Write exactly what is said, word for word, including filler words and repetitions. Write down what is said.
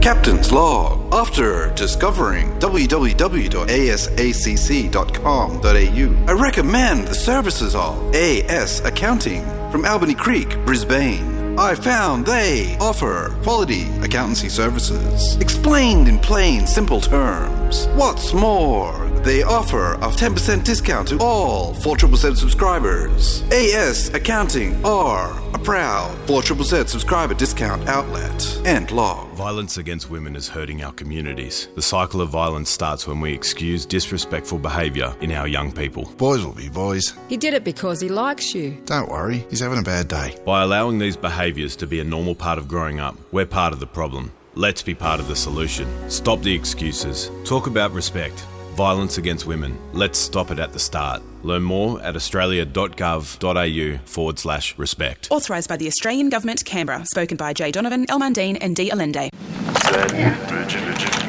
Captain's Log. After discovering w w w dot a s a c c dot com dot a u, I recommend the services of A S Accounting from Albany Creek, Brisbane. I found they offer quality accountancy services, explained in plain, simple terms. What's more, they offer a ten percent discount to all four Z Z Z subscribers. A S Accounting are a proud four Z Z Z subscriber discount outlet. End log. Violence against women is hurting our communities. The cycle of violence starts when we excuse disrespectful behaviour in our young people. Boys will be boys. He did it because he likes you. Don't worry, he's having a bad day. By allowing these behaviours to be a normal part of growing up, we're part of the problem. Let's be part of the solution. Stop the excuses. Talk about respect. Violence against women. Let's stop it at the start. Learn more at australia.gov.au forward slash respect. Authorised by the Australian Government, Canberra. Spoken by Jay Donovan, El Mundine and D. Allende.